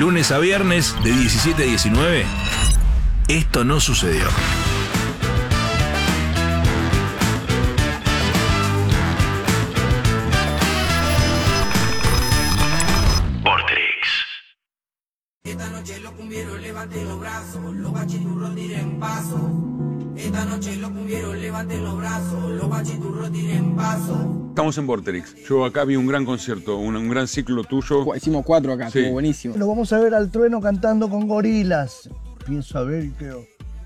lunes a viernes de 17 a 19, esto no sucedió. Esta noche los cumbieros levanten los brazos, los bachiturros tiren paso. Esta noche los cumbieros levanten los brazos, los bachiturros tiren paso. Estamos en Vorterix. Yo acá vi un gran concierto, un gran ciclo tuyo. Hicimos 4 acá, Sí. estuvo buenísimo. Lo vamos a ver al Trueno cantando con Gorilas. Pienso a ver qué.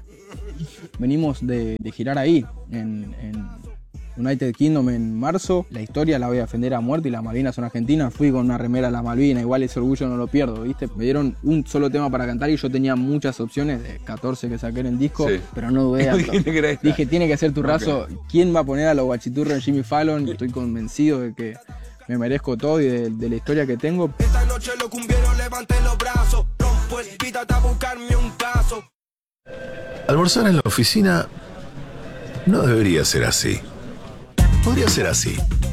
Venimos de girar ahí, en United Kingdom en marzo. La historia la voy a defender a muerte y las Malvinas son argentinas. Fui con una remera a las Malvinas, igual ese orgullo no lo pierdo, ¿viste? Me dieron un solo tema para cantar y yo tenía muchas opciones, de 14 que saqué en el disco, Sí. pero no dudé. Dije, tiene que ser tu razo. Okay. ¿Quién va a poner a los guachiturros en Jimmy Fallon? Estoy convencido de que me merezco todo y de la historia que tengo. Esta noche los cumbieros levanten los brazos, rompo el pita hasta buscarme un caso. Almorzar en la oficina no debería ser así. Podría ser así.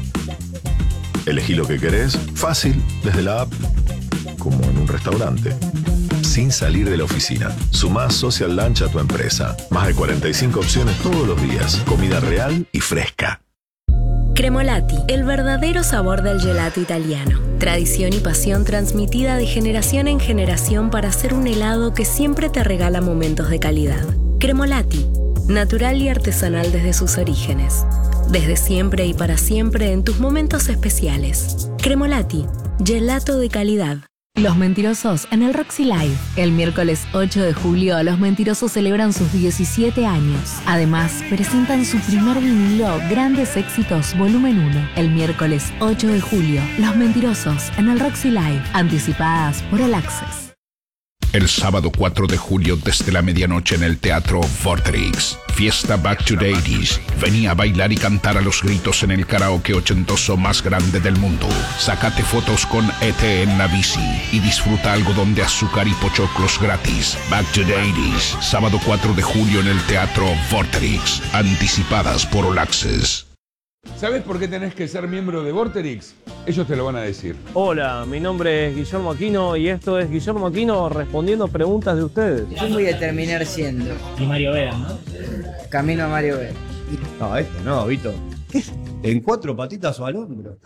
Elegí lo que querés, fácil, desde la app, como en un restaurante. Sin salir de la oficina. Sumá Social Lunch a tu empresa. Más de 45 opciones todos los días. Comida real y fresca. Cremolati, el verdadero sabor del gelato italiano. Tradición y pasión transmitida de generación en generación para hacer un helado que siempre te regala momentos de calidad. Cremolati, natural y artesanal desde sus orígenes. Desde siempre y para siempre en tus momentos especiales. Cremolati, gelato de calidad. Los Mentirosos en el Roxy Live. El miércoles 8 de julio, Los Mentirosos celebran sus 17 años. Además, presentan su primer vinilo, Grandes Éxitos Volumen 1. El miércoles 8 de julio, Los Mentirosos en el Roxy Live. Anticipadas por All Access. El sábado 4 de julio desde la medianoche en el Teatro Vorterix. Fiesta Back to the 80s. Vení a bailar y cantar a los gritos en el karaoke ochentoso más grande del mundo. Sácate fotos con ET en la bici y disfruta algodón de azúcar y pochoclos gratis. Back to the 80s. Sábado 4 de julio en el Teatro Vorterix. Anticipadas por All Access. ¿Sabes por qué tenés que ser miembro de Vorterix? Ellos te lo van a decir. Hola, mi nombre es Guillermo Aquino y esto es Guillermo Aquino respondiendo preguntas de ustedes. ¿Quién voy a terminar siendo? Y Mario Vera, ¿no? Camino a Mario Vera. No, esto no, Vito. ¿Qué? ¿En 4 patitas o al hombro?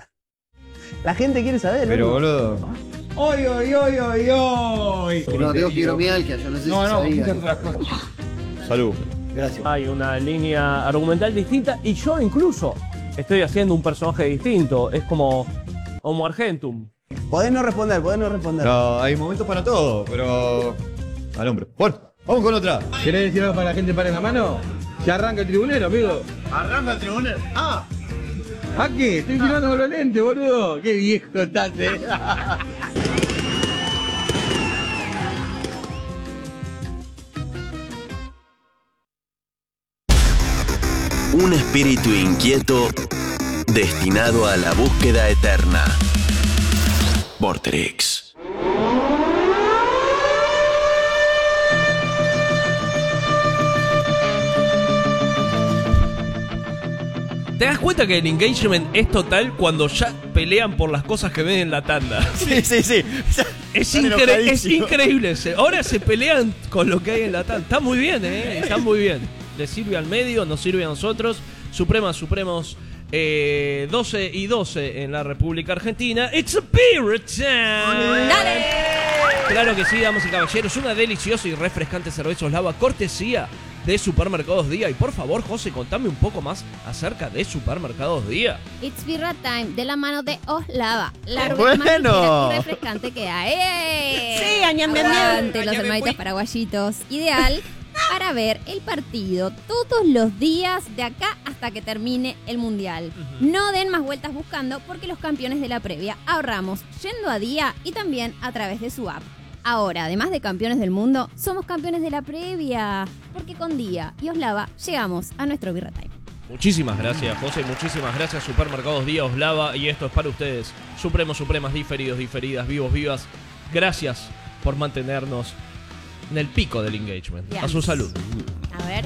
La gente quiere saber, Pero, ¿no? boludo. ¡Oy, oy, oy, oy, oy! No, tengo fibromialgia, yo no sé si sabía. Salud. Gracias. Hay una línea argumental distinta y yo incluso estoy haciendo un personaje distinto. Es como Homo Argentum. Podés no responder, No, hay momentos para todo, pero al hombro. Bueno, vamos con otra. ¿Querés decir algo para la gente para la mano? Ya arranca el tribunero, amigo. Arranca el tribunal. ¡Ah! ¿A qué? Estoy tirando con los lentes, boludo. Qué viejo estás, Un espíritu inquieto destinado a la búsqueda eterna. Vorterix. ¿Te das cuenta que el engagement es total cuando ya pelean por las cosas que ven en la tanda? Sí, sí, sí. Es increíble. Ahora se pelean con lo que hay en la tanda. Está muy bien, está muy bien. Le sirve al medio, nos sirve a nosotros. Supremos 12 y 12 en la República Argentina. It's a period time. ¡Dale! Claro que sí, damas y caballeros. Una deliciosa y refrescante cerveza Oslava, cortesía de Supermercados Día. Y por favor, José, contame un poco más acerca de Supermercados Día. It's Birra Time, de la mano de Oslava, la rubia Bueno. más ligera y refrescante que hay. Sí, añam, añam, Aguante los hermanitos paraguayitos. Ideal para ver el partido todos los días de acá hasta que termine el Mundial. No den más vueltas buscando porque los campeones de la previa ahorramos yendo a Día y también a través de su app. Ahora, además de campeones del mundo, somos campeones de la previa, porque con Día y Oslava llegamos a nuestro Birra Time. Muchísimas gracias, José. Muchísimas gracias, Supermercados Día Oslava. Y esto es para ustedes. Supremas, diferidos, diferidas, vivos, vivas. Gracias por mantenernos en el pico del engagement. Yes. A su salud. A ver.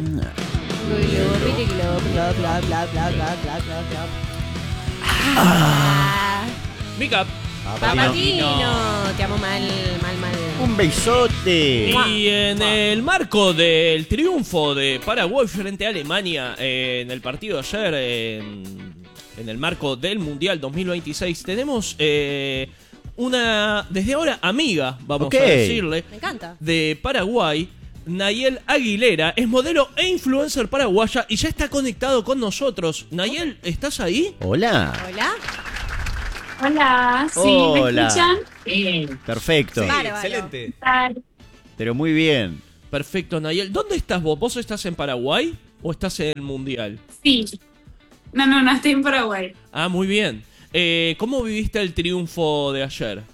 Mica. Papatino, te amo mal. Un Un besote. Y en el marco del triunfo de Paraguay frente a Alemania en el partido de ayer, en el marco del Mundial 2026, tenemos una, desde ahora, amiga, vamos a decirle, Me encanta. de Paraguay. Nayel Aguilera es modelo e influencer paraguaya y ya está conectado con nosotros. Nayel, ¿estás ahí? Hola. Hola. Hola, ¿sí? Hola. ¿Me escuchan? Perfecto. Sí, excelente. ¿Qué tal? Pero muy bien. Perfecto, Nayel. ¿Dónde estás vos? ¿Vos estás en Paraguay o estás en el Mundial? Sí. No, estoy en Paraguay. Ah, muy bien. ¿Cómo viviste el triunfo de ayer?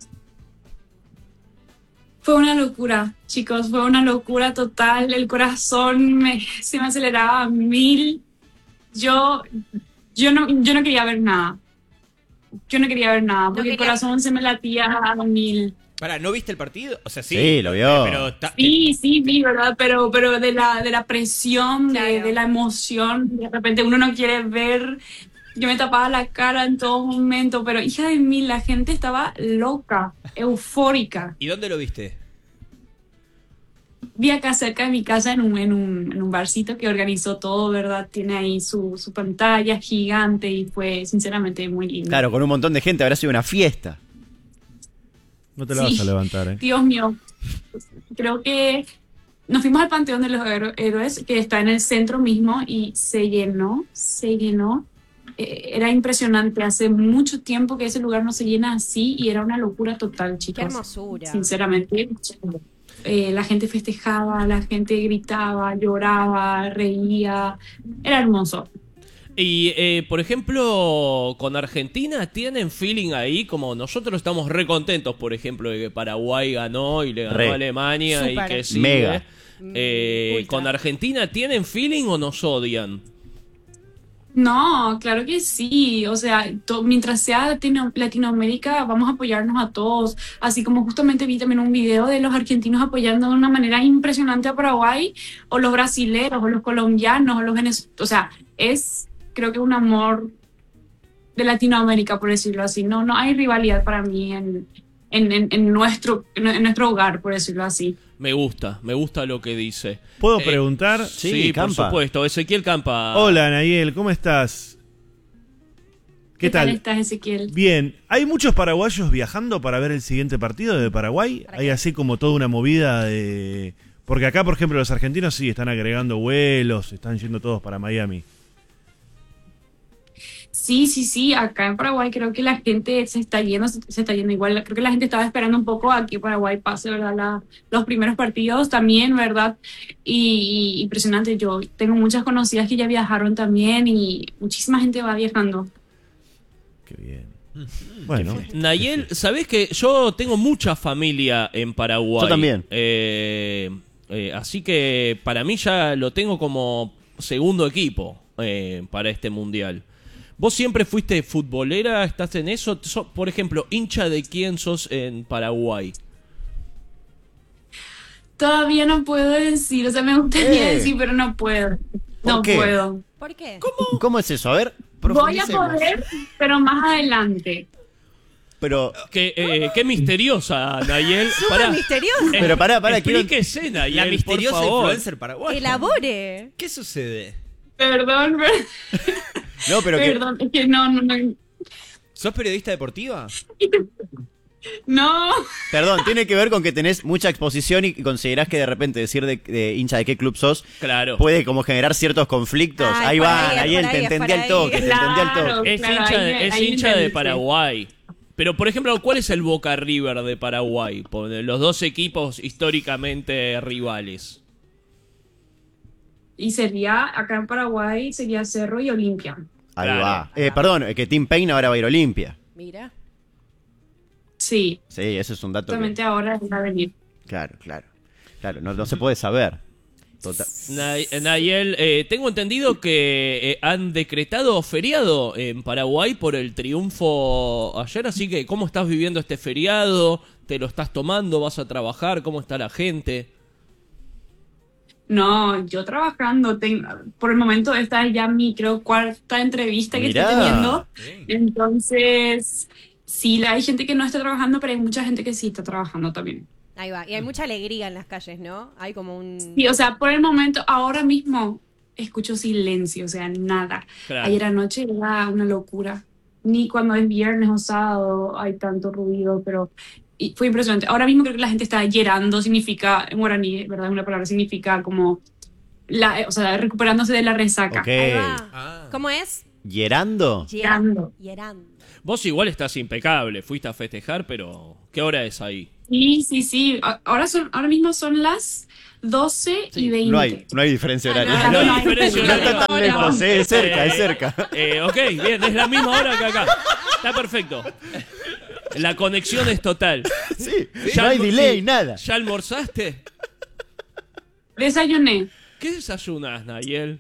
Fue una locura, chicos, fue una locura total. El corazón se me aceleraba a 1000. Yo no quería ver nada. Yo no quería ver nada, porque el corazón se me latía a 1000. Pará, ¿no viste el partido? O sea, sí. Sí, lo vio. Pero Sí, vi, ¿verdad? Pero de la presión, de la emoción, de repente uno no quiere ver. Yo me tapaba la cara en todo momento, pero hija de mí, la gente estaba loca, eufórica. ¿Y dónde lo viste? Vi acá cerca de mi casa en un barcito que organizó todo, ¿verdad? Tiene ahí su pantalla gigante y fue sinceramente muy lindo. Claro, con un montón de gente habrá sido una fiesta. No te la vas a levantar, ¿eh? Dios mío, creo que nos fuimos al Panteón de los Héroes, que está en el centro mismo, y se llenó. Era impresionante, hace mucho tiempo que ese lugar no se llena así y era una locura total, chicos. Qué hermosura. Sinceramente, la gente festejaba, la gente gritaba, lloraba, reía, era hermoso. Y, por ejemplo, con Argentina, ¿tienen feeling ahí? Como nosotros estamos re contentos, por ejemplo, de que Paraguay ganó y le ganó a Alemania. Super. Y que sigue. Mega. ¿Con Argentina tienen feeling o nos odian? No, claro que sí, o sea, mientras sea Latinoamérica vamos a apoyarnos a todos, así como justamente vi también un video de los argentinos apoyando de una manera impresionante a Paraguay, o los brasileños, o los colombianos, o los venezolanos, o sea, es creo que un amor de Latinoamérica, por decirlo así, no hay rivalidad para mí en nuestro hogar, por decirlo así. Me gusta lo que dice. ¿Puedo preguntar? Sí, por supuesto. Ezequiel Campa. Hola, Nayel, ¿cómo estás? ¿Qué tal? ¿Cómo estás, Ezequiel? Bien. ¿Hay muchos paraguayos viajando para ver el siguiente partido de Paraguay? ¿Hay así como toda una movida de...? Porque acá, por ejemplo, los argentinos sí están agregando vuelos, están yendo todos para Miami. Sí, acá en Paraguay creo que la gente se está yendo igual, creo que la gente estaba esperando un poco a que Paraguay pase, ¿verdad? Los primeros partidos también, ¿verdad? Y impresionante, yo tengo muchas conocidas que ya viajaron también y muchísima gente va viajando. Qué bien. Bueno. Nayel, ¿sabés que yo tengo mucha familia en Paraguay? Yo también. Así que para mí ya lo tengo como segundo equipo para este mundial. ¿Vos siempre fuiste futbolera? ¿Estás en eso? Por ejemplo, ¿hincha de quién sos en Paraguay? Todavía no puedo decir, o sea, me gustaría decir, pero no puedo. No qué? puedo. ¿Por qué? ¿Cómo es eso? A ver, Voy a profundicemos. poder, pero más adelante. Pero... Qué misteriosa, Nayel. Súper misteriosa. Pero pará, explíquese, Nayel, La misteriosa por favor. influencer paraguaya. Elabore. ¿Qué sucede? Perdón. No, pero Perdón, es que no. ¿Sos periodista deportiva? No. Perdón, tiene que ver con que tenés mucha exposición y considerás que de repente decir de hincha de qué club sos puede como generar ciertos conflictos. Ahí va, Nayel, te entendí al toque, te entendí al toque. Es hincha de Paraguay. Pero, por ejemplo, ¿cuál es el Boca River de Paraguay? Los dos equipos históricamente rivales. Y sería, acá en Paraguay, sería Cerro y Olimpia. Ahí va. Perdón, que Tim Payne ahora va a ir a Olimpia. Mira. Sí. Sí, ese es un dato. Justamente ahora va a venir. Claro, no se puede saber. Total. Nayel, tengo entendido que han decretado feriado en Paraguay por el triunfo ayer, así que ¿cómo estás viviendo este feriado? ¿Te lo estás tomando? ¿Vas a trabajar? ¿Cómo está la gente? No, yo trabajando, por el momento esta es ya mi, creo, cuarta entrevista que estoy teniendo. Entonces, sí, hay gente que no está trabajando, pero hay mucha gente que sí está trabajando también. Ahí va. Y hay mucha alegría en las calles, ¿no? Hay como un... Sí, o sea, por el momento, ahora mismo, escucho silencio, o sea, nada. Claro. Ayer anoche era una locura. Ni cuando es viernes o sábado hay tanto ruido, pero y fue impresionante. Ahora mismo creo que la gente está llorando, significa, en guaraní, ¿verdad? Una palabra significa como, o sea, recuperándose de la resaca. Ok. Ahí va. ¿Cómo es? ¿Yerando? Yerando. Vos igual estás impecable, fuiste a festejar, pero ¿qué hora es ahí? Sí. Ahora mismo son las 12 y 20. No hay diferencia horaria. No hay diferencia No horaria. está tan lejos, es cerca. Ok, bien, es la misma hora que acá. Está perfecto. La conexión es total. Sí, no hay delay, nada. ¿Ya almorzaste? Desayuné. ¿Qué desayunas, Nayel?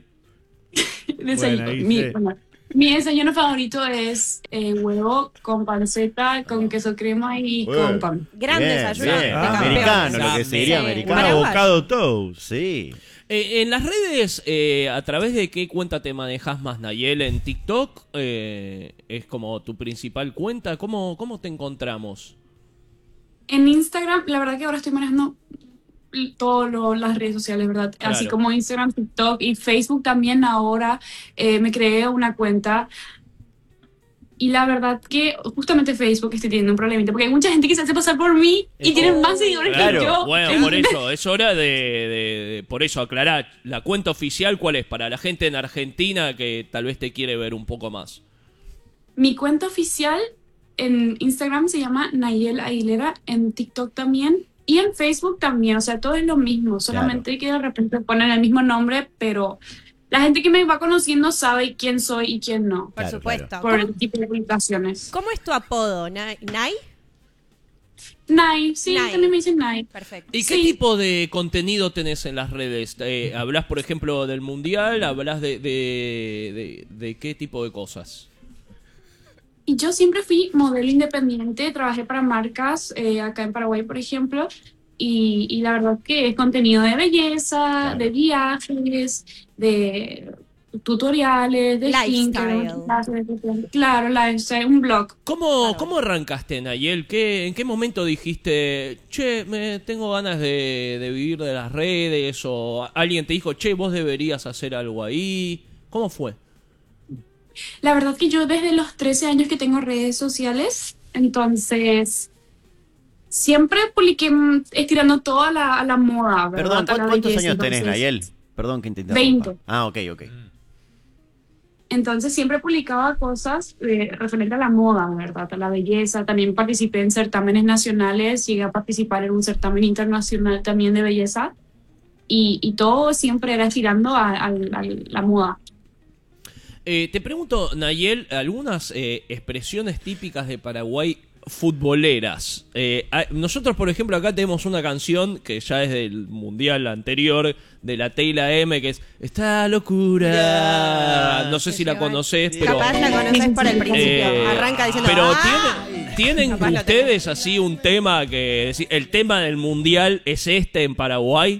Mi desayuno favorito es huevo con panceta, con queso crema y con pan. Gran desayuno. Americano, lo que se diría americano. Un avocado toast. Sí. En las redes, ¿a través de qué cuenta te manejas más, Nayel? ¿En TikTok? ¿Es como tu principal cuenta? ¿Cómo te encontramos? En Instagram, la verdad que ahora estoy manejando todas las redes sociales, ¿verdad? Claro. Así como Instagram, TikTok y Facebook también ahora me creé una cuenta. Y la verdad que justamente Facebook estoy teniendo un problemita, porque hay mucha gente que se hace pasar por mí y tienen más seguidores que yo. Bueno, por eso, es hora de por eso aclarar. La cuenta oficial, ¿cuál es? Para la gente en Argentina que tal vez te quiere ver un poco más. Mi cuenta oficial en Instagram se llama Nayel Aguilera, en TikTok también y en Facebook también. O sea, todo es lo mismo, solamente que de repente ponen el mismo nombre, pero la gente que me va conociendo sabe quién soy y quién no. Por supuesto. Por el tipo de publicaciones. ¿Cómo es tu apodo? ¿Nay? Nay, sí, Nay. también me dicen Nay. Perfecto. ¿Y qué tipo de contenido tenés en las redes? ¿Hablas, por ejemplo, del mundial? ¿Hablas de qué tipo de cosas? Y yo siempre fui modelo independiente, trabajé para marcas acá en Paraguay, por ejemplo, y la verdad que es contenido de belleza, de viajes, de tutoriales, de Lifestyle. Claro, lifestyle, un blog. ¿Cómo arrancaste, Nayel? ¿En qué momento dijiste, tengo ganas de vivir de las redes? ¿O alguien te dijo, vos deberías hacer algo ahí? ¿Cómo fue? La verdad que yo desde los 13 años que tengo redes sociales, entonces siempre publiqué estirando toda la moda, ¿verdad? Perdón, ¿cuántos años tenés, Nayel? Perdón que te interrumpa. 20. Ah, ok. Entonces siempre publicaba cosas referente a la moda, ¿verdad? A la belleza. También participé en certámenes nacionales, llegué a participar en un certamen internacional también de belleza. Y todo siempre era estirando a la moda. Te pregunto, Nayel, algunas expresiones típicas de Paraguay futboleras. Nosotros, por ejemplo, acá tenemos una canción que ya es del mundial anterior, de la Teyla M, que es Esta locura. No sé si la conocés, pero... Capaz la conoces por el principio. Arranca diciendo... Pero ¿tienen ustedes así un tema que... El tema del mundial es en Paraguay?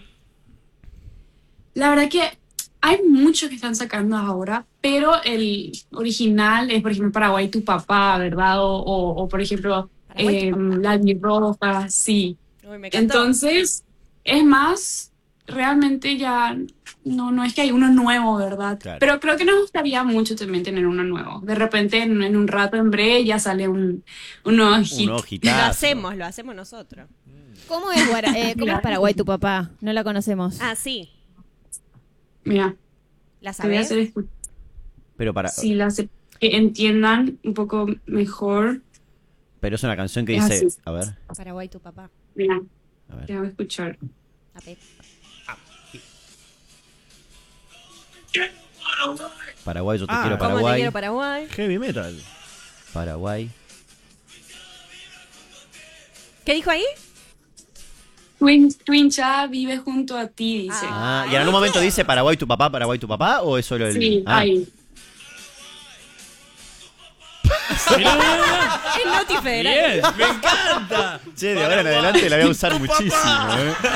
La verdad que hay muchos que están sacando ahora, pero el original es, por ejemplo, Paraguay tu papá, ¿verdad? O por ejemplo, La Mi Roja, sí. Uy, me encantó. Entonces, es más, realmente ya no es que hay uno nuevo, ¿verdad? Claro. Pero creo que nos gustaría mucho también tener uno nuevo. De repente, en un rato, en breve, ya sale un nuevo hit. Lo hacemos nosotros. ¿Cómo es Paraguay tu papá? No la conocemos. Ah, sí. Mira, ¿La te voy a sabés? hacer escuchar. Pero Que entiendan un poco mejor. Pero es una canción que Es dice... así. A ver. Paraguay tu papá. Mira, A ver. te voy a escuchar. A ver. Paraguay, yo te quiero ¿Cómo te Paraguay. quiero Paraguay? Heavy metal. Paraguay. ¿Qué dijo ahí? Tu hinchada vive junto a ti, dice. ¿Y en algún momento dice Paraguay tu papá o es solo el...? Sí, ahí. El Noti Federal. Bien, me encanta. Che, de ahora en adelante la voy a usar muchísimo,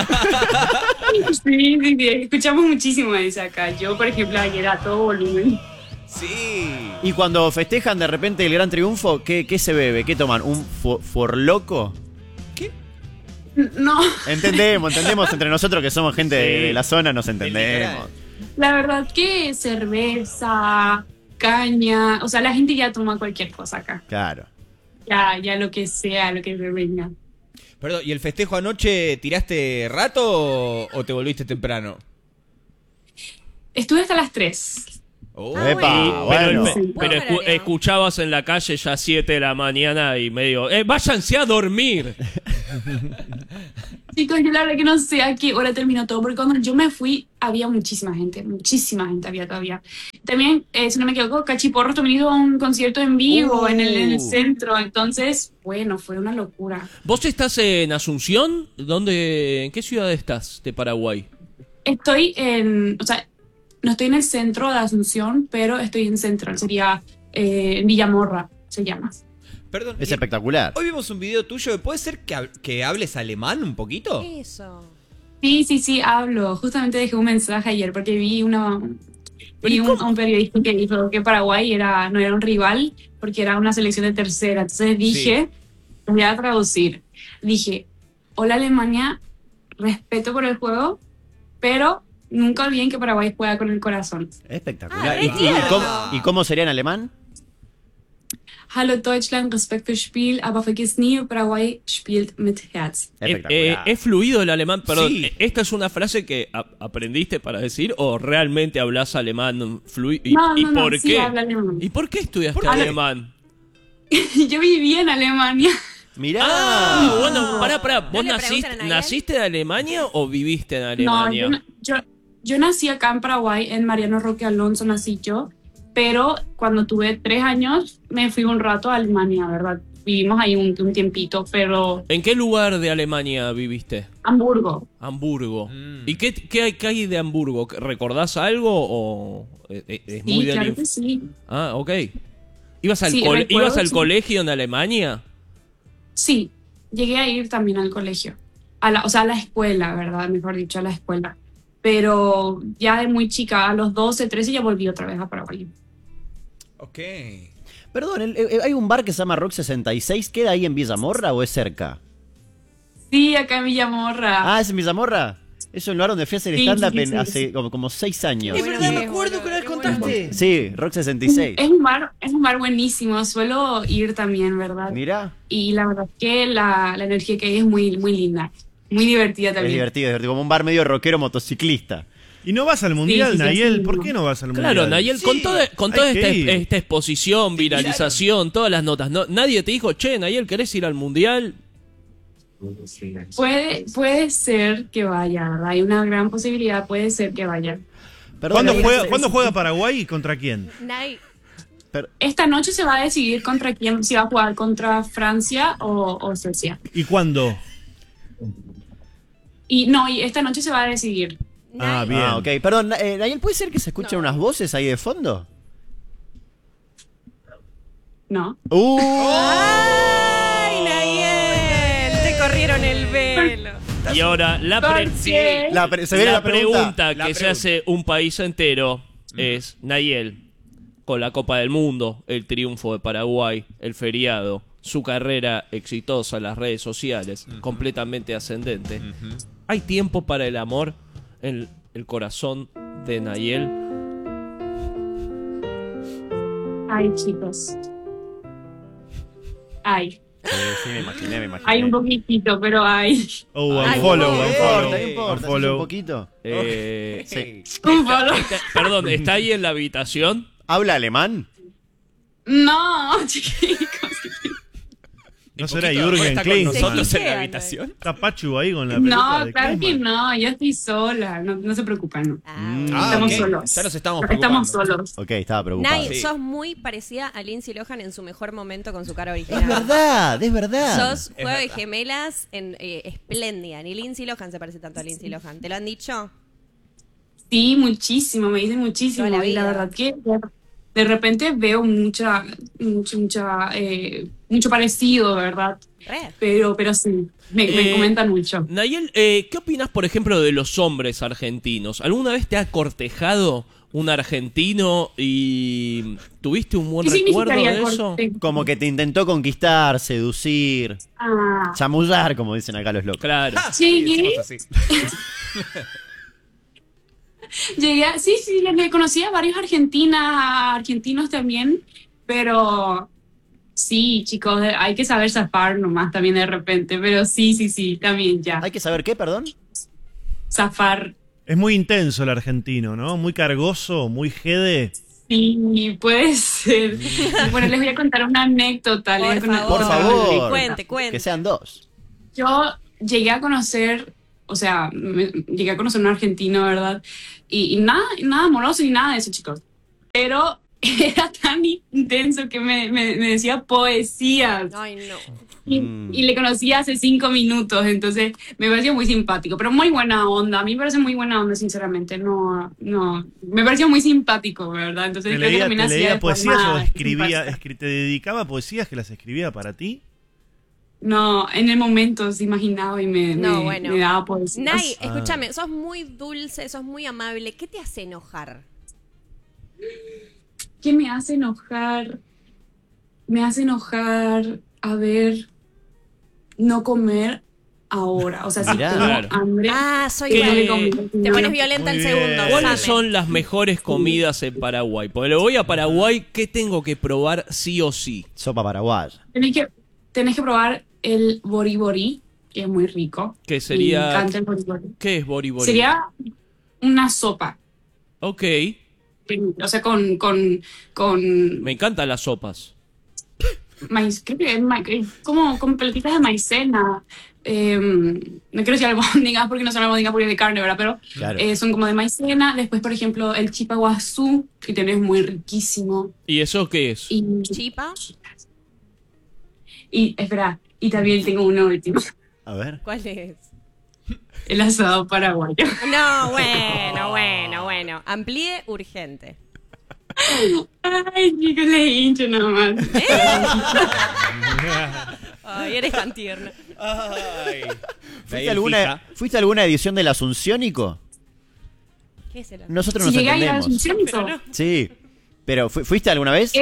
Sí, escuchamos muchísimo esa acá. Yo, por ejemplo, ayer a todo volumen. Sí. Y cuando festejan de repente el gran triunfo, ¿qué se bebe? ¿Qué toman? ¿Un forloco? No. Entendemos entre nosotros que somos gente de la zona, nos entendemos. La verdad que cerveza, caña, o sea, la gente ya toma cualquier cosa acá. Claro. Ya lo que sea, lo que me venga. Perdón, ¿y el festejo anoche tiraste rato o te volviste temprano? Estuve hasta las 3. Epa, bueno. Pero escuchabas en la calle ya 7 de la mañana y medio, váyanse a dormir. Chicos, yo la verdad que no sé a qué hora terminó todo, porque cuando yo me fui había muchísima gente había todavía. También, si no me equivoco, Cachiporros también hizo un concierto en vivo en el centro, entonces, bueno, fue una locura. ¿Vos estás en Asunción? ¿En qué ciudad estás de Paraguay? Estoy no estoy en el centro de Asunción, pero estoy en Central, sería Villamorra, se llama. Perdón, es espectacular. Hoy vimos un video tuyo. ¿Puede ser que hables alemán un poquito? Eso. Sí, hablo. Justamente dejé un mensaje ayer porque vi un periodista que dijo que Paraguay no era un rival porque era una selección de tercera. Entonces dije, voy a traducir. Dije, hola Alemania, respeto por el juego, pero nunca olviden que Paraguay juega con el corazón. Espectacular. ¿Y cómo sería en alemán? Hallo Deutschland, Respekt fürs Spiel, aber vergiss nie, Paraguay spielt mit Herz. Es fluido el alemán, perdón. Sí. ¿Esta es una frase que aprendiste para decir o realmente hablas alemán fluido? No, por sí, qué? hablo alemán. ¿Y por qué estudiaste alemán? Yo viví en Alemania. Mirá. Bueno, pará. ¿Vos ¿No le preguntan a Nayel? naciste en Alemania o viviste en Alemania? No, yo nací acá en Paraguay, en Mariano Roque Alonso nací yo. Pero cuando tuve 3 años me fui un rato a Alemania, ¿verdad? Vivimos ahí un tiempito, pero... ¿En qué lugar de Alemania viviste? Hamburgo. ¿Y qué hay de Hamburgo? ¿Recordás algo o es muy de claro que sí. Ah, ok. ¿Ibas al, Sí, ¿ibas al sí. colegio en Alemania? Sí, llegué a ir también al colegio. A la escuela, ¿verdad? Mejor dicho, a la escuela. Pero ya de muy chica, a los 12, 13, ya volví otra vez a Paraguay. Ok. Perdón, hay un bar que se llama Rock 66, ¿queda ahí en Villamorra o es cerca? Sí, acá en Villamorra. ¿Es en Villamorra? Es un lugar donde fui a hacer Sí, stand-up sí, sí, hace sí. como 6 años. Es verdad, me acuerdo que una vez contaste. Sí, Rock 66. Es un bar buenísimo, suelo ir también, ¿verdad? Mirá. Y la verdad que la energía que hay es muy, muy linda, muy divertida Es también. divertido, como un bar medio rockero motociclista. ¿Y no vas al mundial, sí, Nayel? sí. ¿Por qué no vas al mundial? Claro, Nayel, con toda hay que ir. esta exposición, viralización, todas las notas, nadie te dijo, che, Nayel, ¿querés ir al mundial? Puede ser que vaya, ¿verdad? Hay una gran posibilidad, puede ser que vaya. ¿Cuándo juega Paraguay y contra quién? Esta noche se va a decidir contra quién, si va a jugar contra Francia o Suecia. ¿Y cuándo? Y esta noche se va a decidir. Ah, bien. Ok. Perdón, Nayel, ¿puede ser que se escuchen unas voces ahí de fondo? No. ¡Ay, Nayel! Te corrieron el velo. Y ahora la pregunta que se hace un país entero es, Nayel, con la Copa del Mundo, el triunfo de Paraguay, el feriado, su carrera exitosa, las redes sociales, completamente ascendente. ¿Hay tiempo para el amor en el corazón de Nayel? Ay, chicos. Ay. Sí, me imaginé. Hay un poquitito, pero hay. Unfollow. No importa, un poquito. Sí. Unfollow. Perdón, ¿está ahí en la habitación? ¿Habla alemán? No, chicos. ¿No será Jürgen Klinsmann? ¿Nosotros en la habitación? ¿Está Pachu ahí con la pelota No, de claro que Klinsmann? no, yo estoy sola, no se preocupen. Estamos solos. Ya nos estamos Estamos preocupando. solos. Ok, estaba preocupado. Nay, sos muy parecida a Lindsay Lohan en su mejor momento con su cara original. Es verdad. Sos juego de gemelas espléndida. Ni Lindsay Lohan se parece tanto a Lindsay Lohan. ¿Te lo han dicho? Sí, muchísimo, me dicen muchísimo. Toda la Y la vida. verdad que de repente veo mucho parecido, ¿verdad? Pero sí, me comentan mucho. Nayel, ¿qué opinas, por ejemplo, de los hombres argentinos? ¿Alguna vez te ha cortejado un argentino y tuviste un buen ¿Qué recuerdo significaría de eso. cortejo? Como que te intentó conquistar, seducir, chamullar, como dicen acá los locos. Claro. Llegué. Sí, le conocí a varios argentinos también, pero sí, chicos, hay que saber zafar nomás también de repente, pero sí, también ya. ¿Hay que saber qué, perdón? Zafar. Es muy intenso el argentino, ¿no? Muy cargoso, muy jede. Sí, puede ser. Bueno, les voy a contar una anécdota. Por favor. Cuente. Que sean 2. Yo llegué a conocer, llegué a conocer un argentino, ¿verdad? Y nada amoroso ni nada de eso, chicos. Pero era tan intenso que me decía poesías. Ay, no. Y le conocí hace 5 minutos, entonces me pareció muy simpático, pero muy buena onda. A mí me parece muy buena onda, sinceramente. No, me pareció muy simpático, ¿verdad? Entonces creo que también hacía leía de poesías forma o escribía, simpática. te dedicaba a poesías que las escribía para ti? No, en el momento se imaginaba y me daba poesías. Nay, escúchame, sos muy dulce, sos muy amable. ¿Qué te hace enojar? ¿Qué me hace enojar? Me hace enojar, a ver, no comer ahora. O sea, si Mirá. tengo Claro. hambre, soy tengo que igual. comer. Te pones violenta al segundo. ¿Cuáles Same. son las mejores comidas en Paraguay? Porque le voy a Paraguay, ¿qué tengo que probar sí o sí? Sopa paraguaya. Tenés que probar el boriborí, que es muy rico. ¿Qué sería? Me encanta el boriborí. ¿Qué es boriborí? Sería una sopa. Ok. O sea, con Me encantan las sopas. maíz, creo que es como con pelotitas de maicena. No quiero decir albóndigas porque no son albóndigas porque es de carne, ¿verdad? Pero Claro. son como de maicena. Después, por ejemplo, el chipaguazú, que tenés muy riquísimo. ¿Y eso qué es? ¿Chipa? Y espera, y también tengo uno último. A ver. ¿Cuál es? El asado paraguayo. No, bueno. Amplíe urgente. Ay, chicos, le hincho nomás. Ay, eres tan tierna. Ay. ¿Fuiste a alguna edición del Asunciónico? ¿Qué es el Nosotros Si nos llegué a ir a entendemos. Asunción, Sí. Pero, ¿fuiste alguna vez?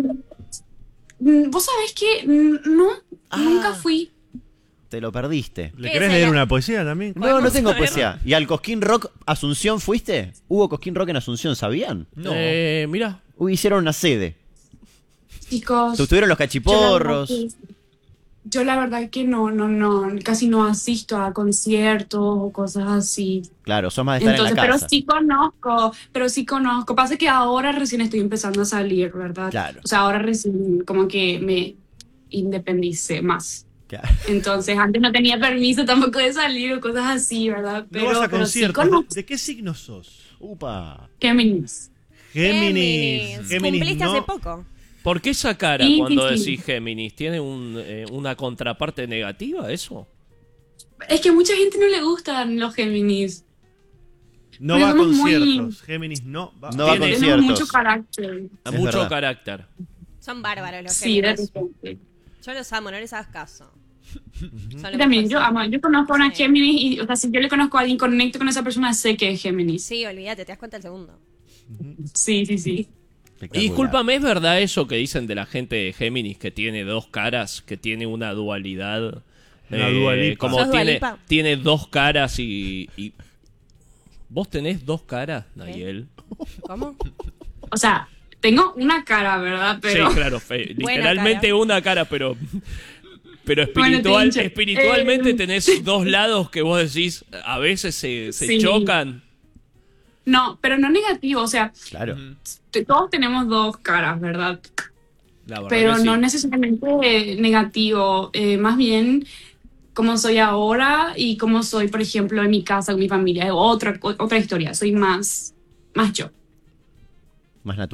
vos sabés que nunca fui. Te lo perdiste. ¿Le querés leer una poesía también? No tengo poesía. ¿Y al Cosquín Rock Asunción fuiste? ¿Hubo Cosquín Rock en Asunción, sabían? No. Mira. Hicieron una sede. Chicos. Tuvieron los cachiporros. Yo la verdad que no, casi no asisto a conciertos o cosas así. Claro, sos más de estar Entonces, en la casa. pero sí conozco. Pasa que ahora recién estoy empezando a salir, ¿verdad? Claro. O sea, ahora recién como que me independicé más. Claro. Entonces, antes no tenía permiso tampoco de salir o cosas así, ¿verdad? No vas a pero sí conciertos. conozco. ¿De qué signo sos? Upa. Géminis. Géminis. Cumpliste no. hace poco. ¿Por qué esa cara Sí, cuando sí. decís Géminis? ¿Tiene una contraparte negativa eso? Es que a mucha gente no le gustan los Géminis. No Pero va a somos muy- conciertos. Géminis no va. No va a Tiene Tenemos conciertos. mucho carácter. Es Mucho verdad. carácter. Son bárbaros los Sí, de Géminis. repente. Yo los amo, no les hagas caso. Son Yo lo también, mejor. yo conozco a una Sí. Géminis y, o sea, si yo le conozco a alguien, conecto con esa persona, sé que es Géminis. Sí, olvídate, te das cuenta el segundo. Sí. Y discúlpame, ¿es verdad eso que dicen de la gente de Géminis que tiene dos caras, que tiene una dualidad? Una Dua Lipa. Como ¿Sos Dua tiene, Lipa? tiene dos caras y... ¿Vos tenés dos caras, Nayel? ¿Cómo? O sea, tengo una cara, ¿verdad? Pero Sí, claro, literalmente cara. una cara, pero Bueno, te hincho. espiritualmente tenés dos lados que vos decís, a veces se Sí. chocan. no, pero no negativo, o sea, Claro. todos tenemos dos caras, ¿verdad? La verdad Pero que sí. no necesariamente negativo, más bien como soy ahora y como soy, por ejemplo, en mi casa, con mi familia, es otra historia, soy más yo. Más natural.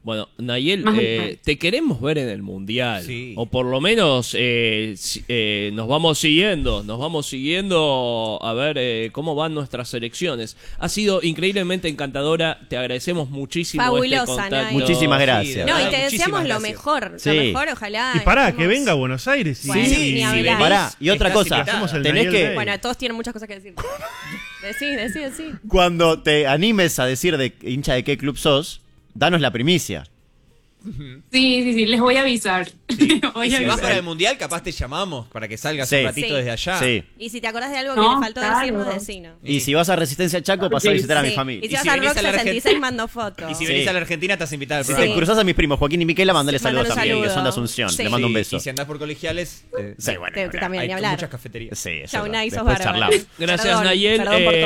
Bueno, Nayel, Más o menos. te queremos ver en el Mundial. Sí. O por lo menos nos vamos siguiendo a ver cómo van nuestras selecciones. Ha sido increíblemente encantadora. Te agradecemos muchísimo Fabulosa, este contacto. Nayel. Muchísimas gracias. No, y te Muchísimas deseamos lo gracias. mejor. Sí. Lo mejor, ojalá. Y pará, estemos- que venga a Buenos Aires. Bueno, ni hablar. Pará, y otra Estás cosa, invitada. Hacemos el tenés Nayel que, Day. Bueno, todos tienen muchas cosas que decir. Decí. cuando te animes a decir de hincha de qué club sos, danos la primicia. Sí, les voy a avisar. Voy Y a si vas avisar. para el mundial, capaz te llamamos para que salgas Sí. un ratito Sí. desde allá. Sí. Y si te acordás de algo que No, le faltó claro. decirnos, decinos. Y si vas a Resistencia Chaco, pasá a visitar a mi Sí. familia. Y si Y vas si a venís Rock a la 66, mando fotos. Y si Sí. venís a la Argentina, estás invitada al Si programa. te cruzás a mis primos Joaquín y Miquela, mandale Mandale saludos un también, que saludo. son de Asunción. Sí. Le mando un Sí, beso. Y si andás por colegiales, Sí, bueno, Te- también, hay ni hablar. muchas cafeterías. Sí, eso Chau, es Nay, verdad. sos Después bárbaro. charlamos. Gracias, Perdón, Nayel. perdón por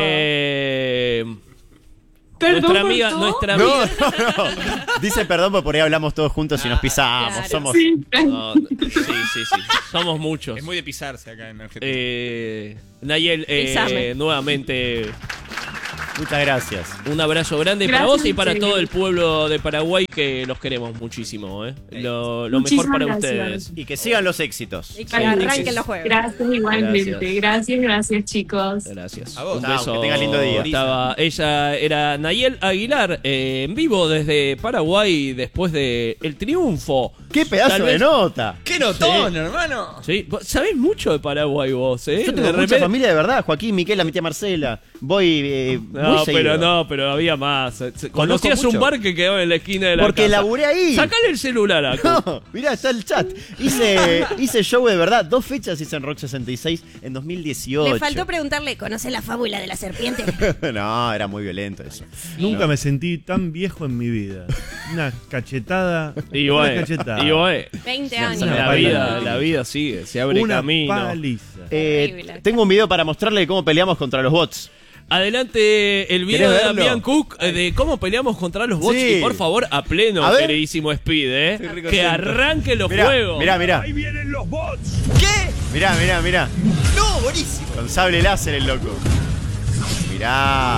Perdón nuestra por amiga, todo. nuestra No, amiga. no. Dice perdón porque por ahí hablamos todos juntos y nos pisamos. claro. Somos. Sí. No, sí. Somos muchos. Es muy de pisarse acá en Argentina. Nayel, Pisame. Muchas nuevamente gracias. un abrazo grande para Gracias, vos y para sí. todo el pueblo de Paraguay, que los queremos muchísimo. Lo mejor Muchísimas para gracias. ustedes. Y que sigan los éxitos. Y que arranquen los juegos. Gracias igualmente. Gracias, chicos. Gracias. A vos. Un Chao, beso. que tengas lindo día. Ella era Nayel Aguilar, en vivo desde Paraguay después de el triunfo. ¡Qué pedazo Tal de vez- nota! ¡Qué notón, hermano! Sí, sabés mucho de Paraguay vos, ¿eh? Yo tengo De mucha repente- familia de verdad. Joaquín, Miquela, mi tía Marcela. Voy muy seguido. pero había más. Conocías mucho. un bar que quedaba en la esquina de la Porque casa. laburé ahí. Sacale el celular a No, mirá, está el chat. Hice show de verdad. 2 fechas hice en Rock 66 en 2018. Le faltó preguntarle, ¿conoce la fábula de la serpiente? No, era muy violento eso. Nunca me sentí tan viejo en mi vida. Una cachetada. Y una bueno, cachetada. 20 años. la vida sigue, se abre Una camino. paliza. Terrible. Tengo un video para mostrarle cómo peleamos contra los bots. Adelante el video de ¿Querés verlo? Damián Cook de cómo peleamos contra los bots. Sí. Y por favor, a pleno, A ver. queridísimo Speed, Estoy re que contento. arranque los Mirá, juegos. mirá. Ahí vienen los bots. ¿Qué? Mirá. ¡No, buenísimo! Con sable láser el loco. Mirá.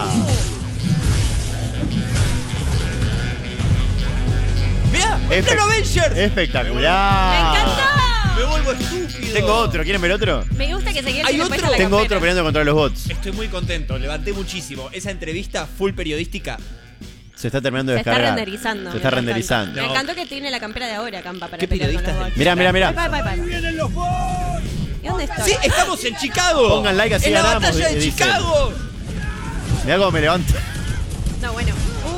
¡Mirá! ¡Plan Avengers! Espectacular. ¡Me encantó! ¡Me vuelvo estúpido! Tengo otro, ¿quieren ver otro? Me gusta que seguía el ¿Hay que le otro? puesta la Tengo campera. otro peleando contra los bots. Estoy muy contento, levanté muchísimo. Esa entrevista full periodística. Se está terminando de Se está descargar. renderizando. Se está mientras renderizando. tanto. Me encantó que tiene la campera de ahora, Campa, para ¿Qué pelear con periodista los bots. Mirá. Bye. Vienen los bots. ¿Y dónde estoy? ¡Sí, estamos en Chicago! Pongan like así ¡En la ganamos, batalla de dicen. Chicago! Mirá cómo me levanto. No, bueno.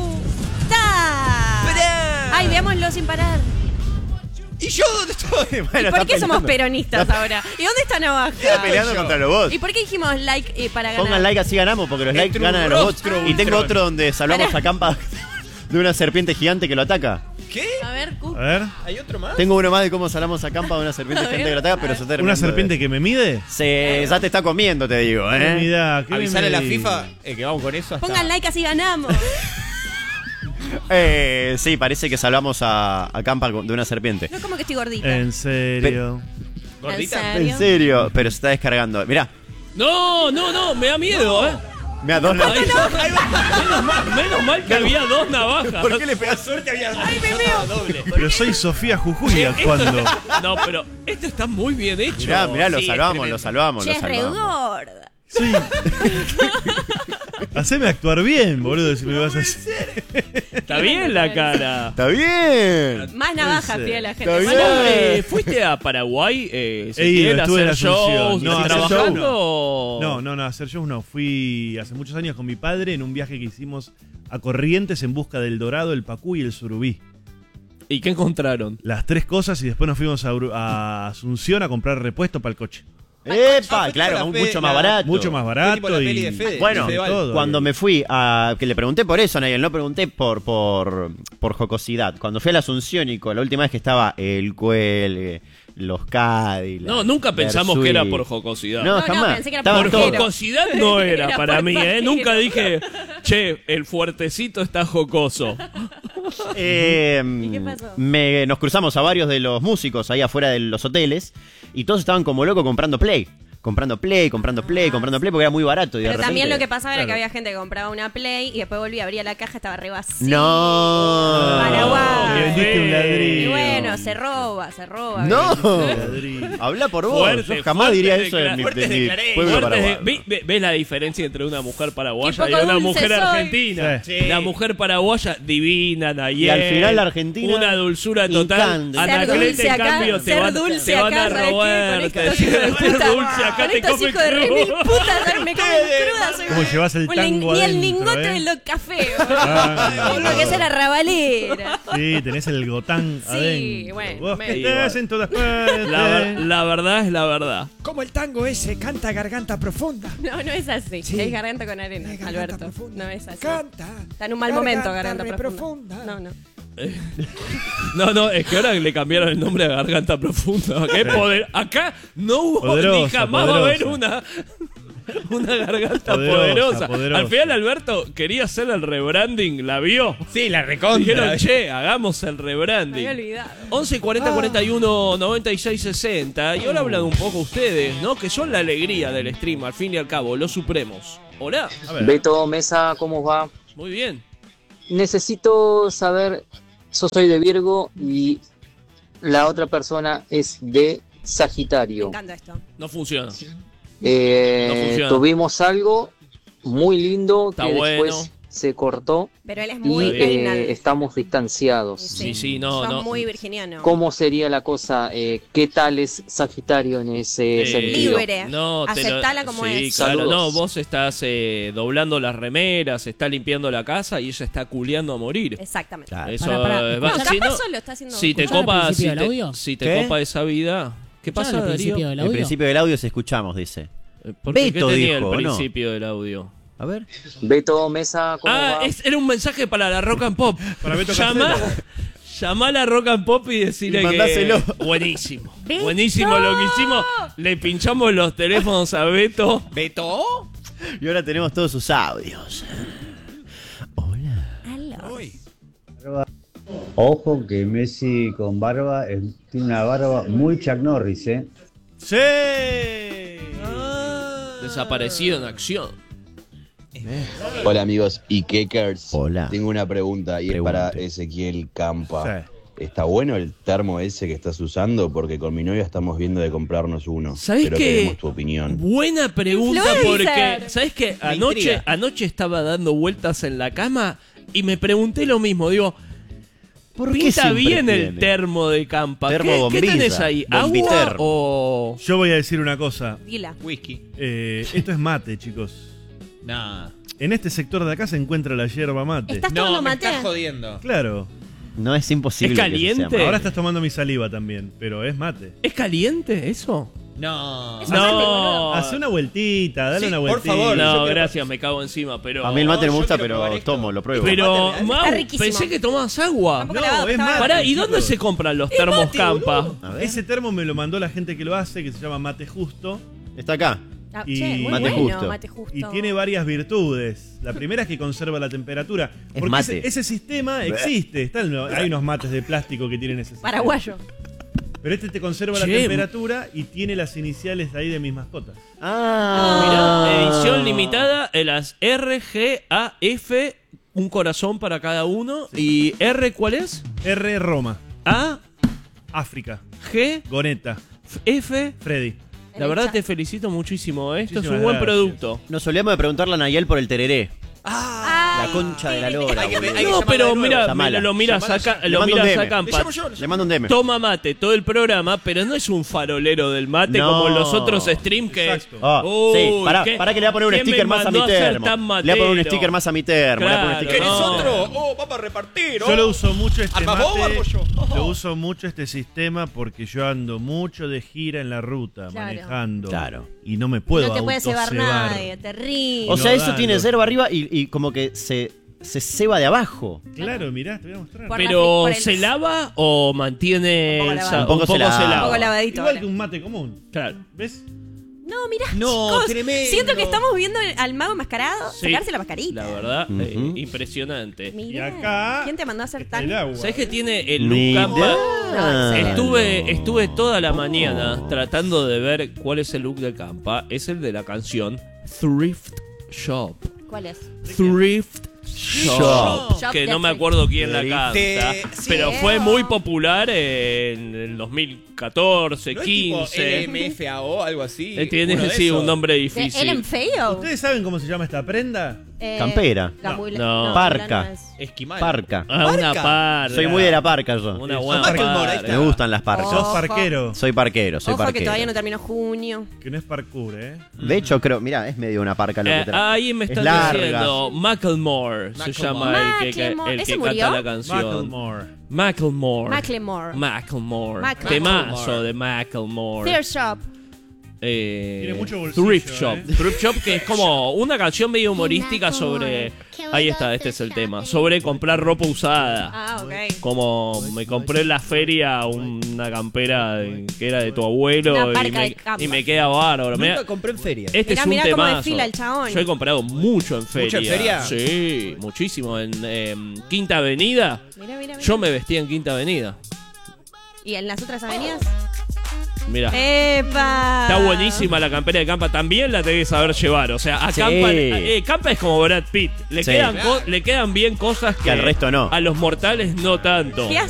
¡Ta! Mirá. Ay, veámoslo sin parar. ¿Y yo dónde estoy? Bueno, ¿Y por está qué somos peleando. peronistas Está- ahora? ¿Y dónde está Navaja? Está peleando contra los bots. ¿Y por qué dijimos like para ganar? Pongan like así ganamos porque los likes Entre un ganan a los bots. rostro, Y tengo Ultron. otro donde salvamos Pará. a Campa de una serpiente gigante que lo ataca. ¿Qué? A ver, Cook. A ver. ¿Hay otro más? Tengo uno más de cómo salvamos a Campa de una serpiente gigante que lo ataca, pero se está ¿Una terminando serpiente de- que me mide? Ya te está comiendo, te digo, ¿Qué me da? ¿Qué me Avisale a la medís? FIFA que vamos con eso hasta... Pongan like así ganamos. Sí, parece que salvamos a Campa de una serpiente. No, como que estoy gordita. En serio. ¿Gordita? ¿En En serio, pero se está descargando. Mirá, No, me da miedo, mirá, dos Ahí está. Menos mal que había dos navajas. ¿Por qué le pegas? Suerte había... ¡Ay, me veo! doble. Pero soy Sofía Jujuy actuando. No, pero esto está muy bien hecho. Mirá, lo Sí, salvamos, es lo salvamos, Che, lo es re salvamos. gorda. Sí. Haceme actuar bien, boludo, si me vas a hacer. Está bien la cara. Está bien. Más navaja Puede pide ser. la gente. Está bien. Bueno, ¿fuiste a Paraguay? Estuve en la Asunción. No, No, hacer trabajando? show no, hacer shows no. Fui hace muchos años con mi padre en un viaje que hicimos a Corrientes en busca del dorado, el pacú y el surubí. ¿Y qué encontraron? Las 3 cosas y después nos fuimos a Asunción a comprar repuesto para el coche. ¡Epa! Claro, mucho más barato. Mucho más Fue barato. tipo la y... peli de Fede. Bueno, Fede Val. todo. cuando me fui a... Que le pregunté por eso, Nayel, no pregunté por jocosidad. Cuando fui a la Asunciónico, la última vez que estaba el Cuelgue, los Cadillacs... No, nunca pensamos Versuit. que era por jocosidad. No, No, jamás. pensé que era Estaban Por todos- jocosidad no era, Era para por mí, pajero. Nunca dije, che, el fuertecito está jocoso. ¿Y qué pasó? Nos cruzamos a varios de los músicos ahí afuera de los hoteles y todos estaban como locos comprando Play. comprando Play, porque era muy barato. Y Pero de también repente- lo que pasaba era que Claro. había gente que compraba una Play y después volvía a abrir la caja, estaba re vacía. No. Paraguay. Le vendiste un ladrillo. Y bueno, se roba. No. ¿viste? Habla por vos. Fuerte, Yo jamás fuerte diría eso de mi fuerte pueblo fuerte paraguayo. ¿Ves la diferencia entre una mujer paraguaya Qué y poco una dulce mujer soy. argentina? Sí. La mujer paraguaya divina, Nayel. Y al final la argentina una dulzura total. hincante. Anaclete, Ser en dulce cambio, acá, te van, ser dulce te van acá, a ¿sabes qué? robar. Con Te estos decían, hijos de ser puta. dulce acá, Con te estos comen hijos de remil crudo. putas, me comen cruda. soy ¿Cómo llevas el un tango Ni el adentro, lingote eh? de los cafés. Ah, Tengo que ser arrabalera. Sí, tenés el gotán Sí, adentro. bueno, Vos me- que estás en todas partes. La verdad es la verdad. Como el tango ese, canta garganta profunda. No, no es así. Sí. Es garganta con arena, Es garganta Alberto. profunda. No es así. Canta. Está en un mal momento, Garganta garganta re profunda. No, no. No, es que ahora le cambiaron el nombre a Garganta Profunda. ¿Qué poder? Acá no hubo Poderosa, ni jamás va a haber poderosa. una garganta Poderosa, poderosa. poderosa. Al final Alberto quería hacer el rebranding, ¿la vio? Sí, la recontra. Dijeron, che, hagamos el Me rebranding. había olvidado. 11 40 41 96 60. Y ahora hablan un poco ustedes, ¿no? Que son la alegría del stream, al fin y al cabo, los supremos. Hola. Beto Mesa, ¿cómo va? Muy bien. Necesito saber, yo soy de Virgo y la otra persona es de Me Sagitario. encanta esto. No funciona. No funciona. Tuvimos algo muy lindo Está que bueno. después se cortó Pero él es y muy virginal. estamos distanciados. Sí, no, Sos no. muy virginiano. ¿Cómo sería la cosa? ¿Qué tal es Sagitario en ese sentido? Libre. Aceptala como sí, es. Claro, Saludos. no, vos estás doblando las remeras, está limpiando la casa y ella está culeando a morir. Exactamente. Eso Pará. es No, si capaz no- solo está haciendo. si te ¿Escucharon copa, el si principio del te, audio? si te ¿Qué? copa esa vida, ¿qué pasa, ¿Escucharon el Darío? principio del audio? El principio del audio se escuchamos, dice. ¿Por qué? Beto ¿Qué tenía dijo, el ¿no? principio del audio? A ver. Beto Mesa, ¿cómo va? Era un mensaje para la Rock and Pop. Para Beto Llamá a la Rock and Pop y decirle Y mandáselo. que buenísimo. Buenísimo lo que hicimos. Le pinchamos los teléfonos a Beto. ¿Beto? Y ahora tenemos todos sus audios. Ojo que Messi con barba tiene una barba muy Chuck Norris, ¿eh? ¡Sí! Desaparecido en acción. Hola amigos y Kekers. Hola. Tengo una pregunta y es para Ezequiel Campa. ¿Está bueno el termo ese que estás usando? Porque con mi novia estamos viendo de comprarnos uno. ¿Sabés pero qué? queremos tu opinión. Buena pregunta Influencer. porque, ¿sabes qué? Me intriga. Anoche estaba dando vueltas en la cama y me pregunté lo mismo. Digo, ¿por qué pinta siempre bien tiene? el termo de Campa. Termo ¿Qué bombilla, tenés ahí? ¿Agua bombitermo. o...? Yo voy a decir una cosa. Dila. Whisky. Esto es mate, chicos. Nah. En este sector de acá se encuentra la yerba mate. ¿Estás No, tomando me mate? estás jodiendo. Claro. No es imposible. ¿Es que eso sea caliente? mate. Ahora estás tomando mi saliva también, pero es mate. ¿Es caliente eso? No. No. Hacé una vueltita, dale Sí, una por vueltita. favor. No, Yo gracias, me cago encima, pero... A mí el mate me yo gusta, quiero probar pero esto. tomo, lo pruebo. Pero, Está Mau, riquísimo. pensé que tomabas agua. Tampoco No, lavado, es estaba- mate. Pará, ¿y dónde chicos. se compran los termos Campa? A ver. Ese termo me lo mandó la gente que lo hace, que se llama Mate Justo. Está acá. Ah, Y- che, muy Mate bueno, justo. mate justo. Y tiene varias virtudes. La primera es que conserva la temperatura. Es Porque mate. ese sistema existe. Hay unos mates de plástico que tienen ese sistema. Paraguayo. Pero este te conserva la Che. temperatura y tiene las iniciales ahí de mis mascotas. Mirá, edición limitada, las RGAF, un corazón para cada uno. ¿Y R cuál es? R Roma. A, África. G, Goneta. F. Freddy. La verdad te felicito muchísimo, esto es un Muchísimas buen gracias. producto. Nos solíamos de preguntarle a Nayel por el tereré. La concha de la lora. Hay que boludo. No, pero mira, Llamala. lo miras Llamala acá, ya. lo Le mando un miras DM. a Campa. Le mando un DM. Toma mate todo el programa, pero no es un farolero del mate No. como los otros streams que es. Ah, sí, Uy, para ¿qué- que le voy a poner un quién me sticker más a mi mandó hacer termo. tan Le voy a poner un matero? sticker más a mi termo. le voy a poner un Claro, sticker ¿Querés no. otro? Oh, vamos a repartir. Yo lo uso mucho este ¿Armás vos o armo mate. yo? Lo uso mucho este sistema porque yo ando mucho de gira en la ruta, Claro. manejando. Claro. Y no me puedo No te puede cebar autocebar. nadie, terrible. O sea, No, eso dale. tiene yerba arriba y como que se ceba de abajo. Claro, mirá, te voy a mostrar. Por la Pero por el- ¿se lava o mantiene Un poco el lavado. sa- Un poco se lava. Un poco lavadito. Igual ahora. que un mate común. Claro. ¿Ves? No, mirá, No, chicos, tremendo. siento que estamos viendo al mago enmascarado Sí, sacarse la mascarita. La verdad, impresionante. Mirá, Y acá, ¿quién te mandó a hacer tan? el agua. ¿Sabes que tiene el look Mirá. Campa? Estuve toda la mañana tratando de ver cuál es el look de Campa. Es el de la canción Thrift Shop. ¿Cuál es? Thrift Shop. Shop Que de no me thrift. acuerdo quién la canta. Sí. Pero fue muy popular en el 2014, ¿No es tipo 15. LMFAO, algo así? Tiene uno de sí esos? un nombre ¿De difícil. Ellen Feo? ¿Ustedes saben cómo se llama esta prenda? Campera. No. Parca. no es. Esquimal. Parca. Una parca. Soy muy de la parca yo. Una Sos buena Macklemore, ahí parca. Me gustan las parcas. Sos parquero. Soy parquero, soy Ojo que parquero. todavía no terminó junio. Que no es parkour, ¿eh? De hecho, creo, mira, es medio una parca lo que trae. Ahí me Es están larga. diciendo Macklemore se llama el que Macklemore. ¿Ese canta murió? la canción. Macklemore. Macklemore. Macklemore. Macklemore. Macklemore. Temazo de Macklemore. Thrift Shop. Tiene mucho bolsillo, Thrift Shop. ¿eh? Thrift Shop, que es como una canción medio humorística sobre. Ahí está, este es el tema. Sobre comprar ropa usada. Ah, ok. Como me compré en la feria una campera que era de tu abuelo Una parca de campa. y me queda bárbaro. Nunca compré en feria. Este Mirá, es un mirá cómo temazo. desfila el chabón. Yo he comprado mucho en feria. ¿Mucho en feria? Sí, muchísimo. En Quinta Avenida. Mirá. Yo me vestía en Quinta Avenida. ¿Y en las otras avenidas? Mira. ¡Epa! Está buenísima la campera de Campa. También la tenés que saber llevar. O sea, a Sí. Campa es como Brad Pitt. Le Sí. quedan bien cosas que al resto no. A los mortales no tanto. ¿Qué